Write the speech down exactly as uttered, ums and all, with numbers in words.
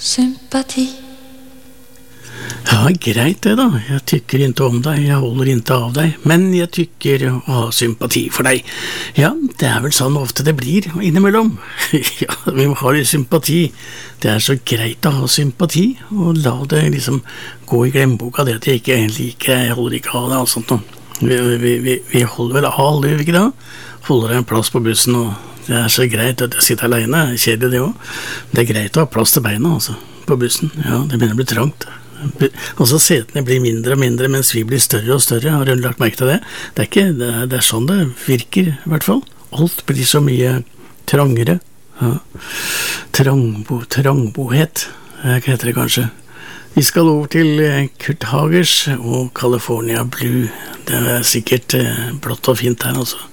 sympati. Ja, greit det da. Jeg tykker ikke om deg, jeg holder ikke av deg, men jeg tykker å ha sympati for deg. Ja, det er vel sånn ofte det blir innimellom. Ja, vi må ha litt sympati. Det er så greit å ha sympati, og la det liksom gå i glemmeboka det at jeg ikke liker deg, jeg holder ikke av deg og sånt noe. Vi, vi, vi, vi holder vel av alle, ikke da? Holder deg en plass på bussen, og det er så greit at jeg sitter alene, kjedelig det også. Det er greit å ha plass til beina, altså, på bussen. Ja, det begynner å bli trangt. Og så setene blir mindre og mindre mens vi blir større og større. Har du lagt merke til det? Det er, ikke, det er, det er sånn det virker i hvert fall. Alt blir så mye trangere. Ja. Trangbo, trangbohet, hva heter det kanskje. Vi skal over til Kurt Hagers og California Blue. Det er sikkert blått og fint her altså.